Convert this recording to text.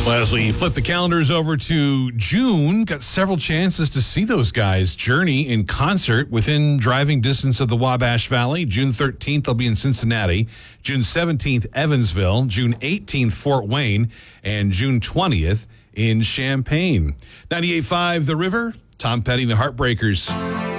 Well, as we flip the calendars over to June, got several chances to see those guys journey in concert within driving distance of the Wabash Valley. June 13th, they'll be in Cincinnati. June 17th, Evansville. June 18th, Fort Wayne. And June 20th in Champaign. 98.5 The River, Tom Petty, the Heartbreakers.